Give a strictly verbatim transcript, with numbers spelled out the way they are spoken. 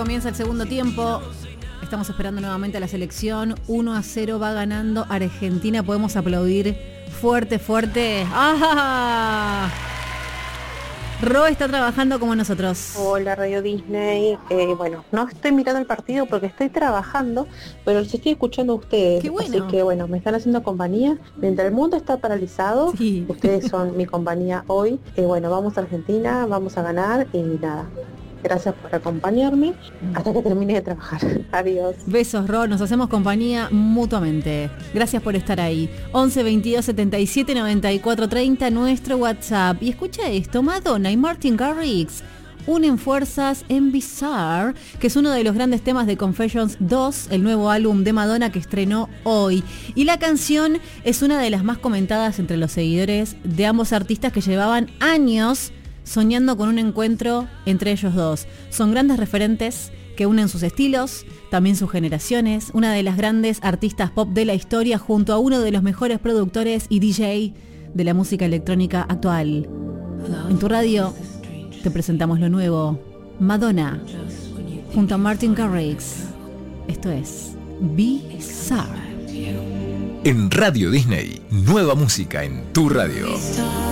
comienza el segundo tiempo. Estamos esperando nuevamente a la selección. uno a cero va ganando Argentina. Podemos aplaudir fuerte, fuerte. ¡Ah! Ro está trabajando como nosotros. Hola Radio Disney. Eh, bueno, no estoy mirando el partido porque estoy trabajando, pero los estoy escuchando a ustedes. Qué bueno. Así que bueno, me están haciendo compañía. Mientras el mundo está paralizado, Sí. Ustedes son mi compañía hoy. Eh, bueno, vamos a Argentina, vamos a ganar y nada. Gracias por acompañarme hasta que termine de trabajar. Adiós. Besos, Ro, nos hacemos compañía mutuamente. Gracias por estar ahí. once veintidós setenta y siete noventa y cuatro treinta, nuestro WhatsApp. Y escucha esto, Madonna y Martin Garrix unen fuerzas en Bizarre, que es uno de los grandes temas de Confessions dos, el nuevo álbum de Madonna que estrenó hoy. Y la canción es una de las más comentadas entre los seguidores de ambos artistas que llevaban años soñando con un encuentro entre ellos dos. Son grandes referentes que unen sus estilos, también sus generaciones, una de las grandes artistas pop de la historia junto a uno de los mejores productores y D J de la música electrónica actual. En tu radio te presentamos lo nuevo, Madonna junto a Martin Garrix. Esto es Bizarre. En Radio Disney, nueva música en tu radio.